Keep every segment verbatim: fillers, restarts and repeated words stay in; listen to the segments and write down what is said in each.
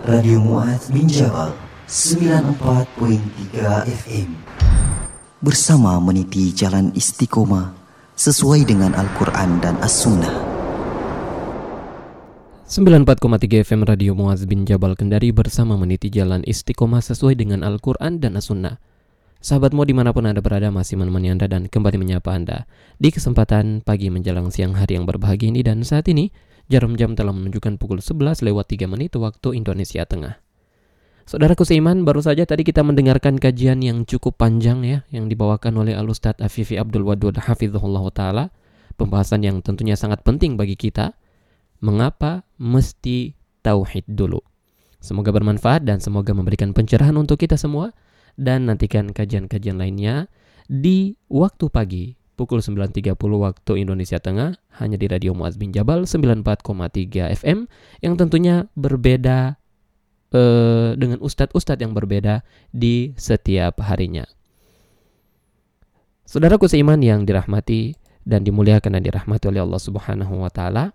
Radio Mu'adz bin Jabal sembilan puluh empat koma tiga F M. Bersama meniti jalan istiqomah sesuai dengan Al-Quran dan As-Sunnah. sembilan puluh empat koma tiga F M Radio Mu'adz bin Jabal Kendari bersama meniti jalan istiqomah sesuai dengan Al-Quran dan As-Sunnah. Sahabatmu dimanapun Anda berada masih menemani Anda dan kembali menyapa Anda di kesempatan pagi menjelang siang hari yang berbahagia ini. Dan saat ini jarum jam telah menunjukkan pukul sebelas lewat tiga menit waktu Indonesia Tengah. Saudaraku seiman, baru saja tadi kita mendengarkan kajian yang cukup panjang ya, yang dibawakan oleh Al-Ustadz Afifi Abdul Wadud Hafizahullah Ta'ala. Pembahasan yang tentunya sangat penting bagi kita. Mengapa mesti tauhid dulu? Semoga bermanfaat dan semoga memberikan pencerahan untuk kita semua. Dan nantikan kajian-kajian lainnya di waktu pagi pukul sembilan tiga puluh waktu Indonesia Tengah hanya di Radio Mu'adz bin Jabal sembilan puluh empat koma tiga F M yang tentunya berbeda eh, dengan ustadz-ustadz yang berbeda di setiap harinya. Saudaraku seiman yang dirahmati dan dimuliakan dan dirahmati oleh Allah Subhanahu wa taala.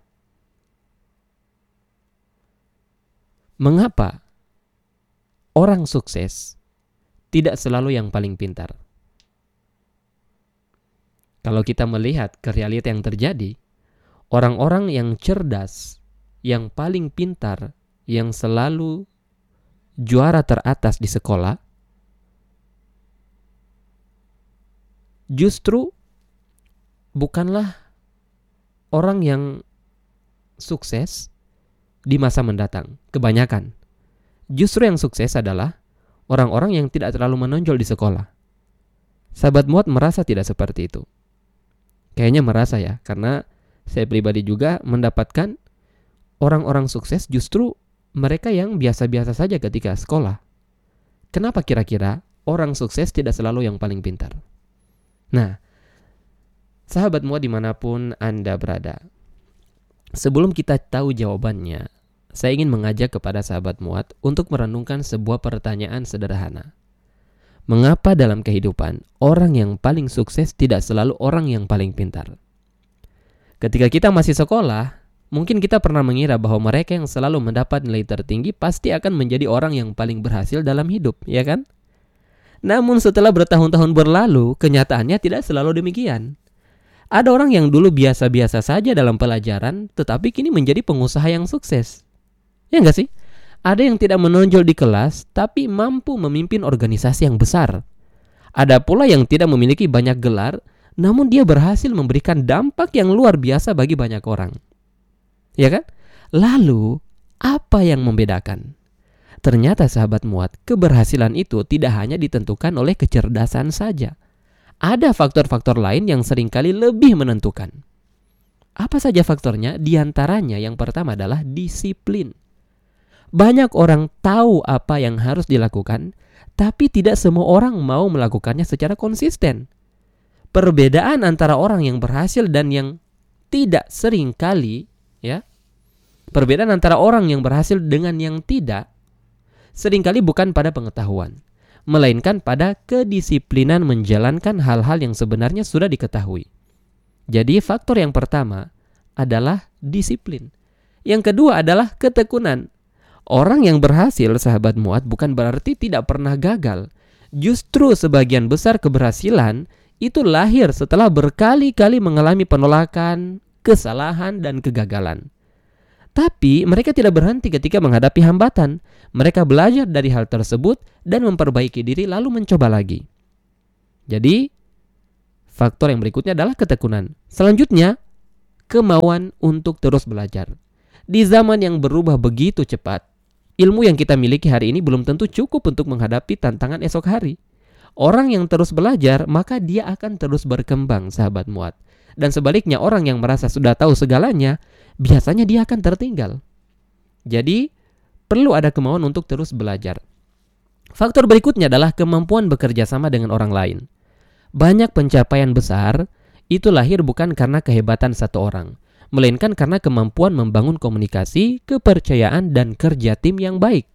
Mengapa orang sukses tidak selalu yang paling pintar? Kalau kita melihat ke realita yang terjadi, orang-orang yang cerdas, yang paling pintar, yang selalu juara teratas di sekolah, justru bukanlah orang yang sukses di masa mendatang. Kebanyakan justru yang sukses adalah orang-orang yang tidak terlalu menonjol di sekolah. Sahabat Mu'adz merasa tidak seperti itu. Kayaknya merasa ya, karena saya pribadi juga mendapatkan orang-orang sukses justru mereka yang biasa-biasa saja ketika sekolah. Kenapa kira-kira orang sukses tidak selalu yang paling pintar? Nah, sahabat Mu'adz dimanapun Anda berada, sebelum kita tahu jawabannya, saya ingin mengajak kepada sahabat Mu'adz untuk merenungkan sebuah pertanyaan sederhana. Mengapa dalam kehidupan orang yang paling sukses tidak selalu orang yang paling pintar? Ketika kita masih sekolah, mungkin kita pernah mengira bahwa mereka yang selalu mendapat nilai tertinggi pasti akan menjadi orang yang paling berhasil dalam hidup, ya kan? Namun setelah bertahun-tahun berlalu, kenyataannya tidak selalu demikian. Ada orang yang dulu biasa-biasa saja dalam pelajaran, tetapi kini menjadi pengusaha yang sukses. Ya enggak sih? Ada yang tidak menonjol di kelas, tapi mampu memimpin organisasi yang besar. Ada pula yang tidak memiliki banyak gelar, namun dia berhasil memberikan dampak yang luar biasa bagi banyak orang. Ya kan? Lalu, apa yang membedakan? Ternyata sahabat Mu'adz, keberhasilan itu tidak hanya ditentukan oleh kecerdasan saja. Ada faktor-faktor lain yang seringkali lebih menentukan. Apa saja faktornya? Di antaranya yang pertama adalah disiplin. Banyak orang tahu apa yang harus dilakukan, tapi tidak semua orang mau melakukannya secara konsisten. Perbedaan antara orang yang berhasil dan yang tidak seringkali, ya, perbedaan antara orang yang berhasil dengan yang tidak, seringkali bukan pada pengetahuan, melainkan pada kedisiplinan menjalankan hal-hal yang sebenarnya sudah diketahui. Jadi faktor yang pertama adalah disiplin. Yang kedua adalah ketekunan. Orang yang berhasil, sahabat Mu'adz, bukan berarti tidak pernah gagal. Justru sebagian besar keberhasilan itu lahir setelah berkali-kali mengalami penolakan, kesalahan, dan kegagalan. Tapi mereka tidak berhenti ketika menghadapi hambatan. Mereka belajar dari hal tersebut dan memperbaiki diri lalu mencoba lagi. Jadi, faktor yang berikutnya adalah ketekunan. Selanjutnya, kemauan untuk terus belajar. Di zaman yang berubah begitu cepat, ilmu yang kita miliki hari ini belum tentu cukup untuk menghadapi tantangan esok hari. Orang yang terus belajar, maka dia akan terus berkembang, sahabat Mu'adz. Dan sebaliknya, orang yang merasa sudah tahu segalanya, biasanya dia akan tertinggal. Jadi, perlu ada kemauan untuk terus belajar. Faktor berikutnya adalah kemampuan bekerja sama dengan orang lain. Banyak pencapaian besar itu lahir bukan karena kehebatan satu orang, melainkan karena kemampuan membangun komunikasi, kepercayaan, dan kerja tim yang baik.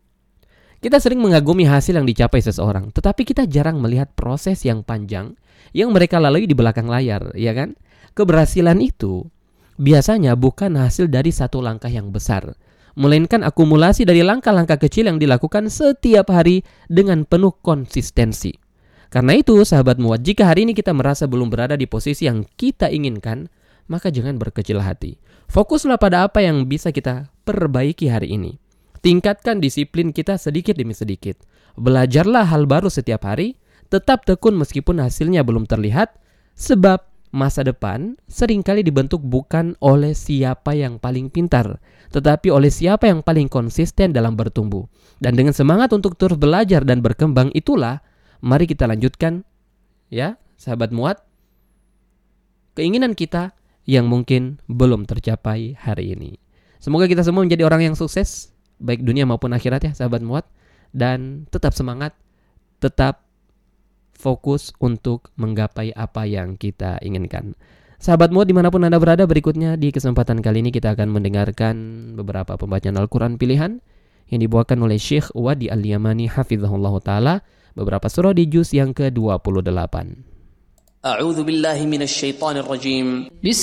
Kita sering mengagumi hasil yang dicapai seseorang, tetapi kita jarang melihat proses yang panjang yang mereka lalui di belakang layar, ya kan? Keberhasilan itu biasanya bukan hasil dari satu langkah yang besar, melainkan akumulasi dari langkah-langkah kecil yang dilakukan setiap hari dengan penuh konsistensi. Karena itu, sahabat Muat, jika hari ini kita merasa belum berada di posisi yang kita inginkan, maka jangan berkecil hati. Fokuslah pada apa yang bisa kita perbaiki hari ini. Tingkatkan disiplin kita sedikit demi sedikit. Belajarlah hal baru setiap hari, tetap tekun meskipun hasilnya belum terlihat, sebab masa depan seringkali dibentuk bukan oleh siapa yang paling pintar, tetapi oleh siapa yang paling konsisten dalam bertumbuh. Dan dengan semangat untuk terus belajar dan berkembang itulah, mari kita lanjutkan, ya sahabat Muat, keinginan kita yang mungkin belum tercapai hari ini. Semoga kita semua menjadi orang yang sukses, baik dunia maupun akhirat ya sahabat Muat. Dan tetap semangat, tetap fokus untuk menggapai apa yang kita inginkan. Sahabat Muat dimanapun Anda berada, berikutnya di kesempatan kali ini kita akan mendengarkan beberapa pembacaan Al-Quran pilihan yang dibawakan oleh Syekh Wadi Al-Yamani hafizahullah ta'ala, beberapa surah di juz yang ke dua puluh delapan. A'udzu billahi minasyaitonir rajim.